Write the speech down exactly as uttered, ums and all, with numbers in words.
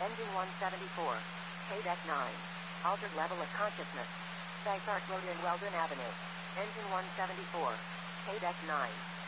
Engine one seventy-four. K-Deck nine. Altered level of consciousness. Dysart Road in Weldon Avenue. Engine one seventy-four. K-Deck nine.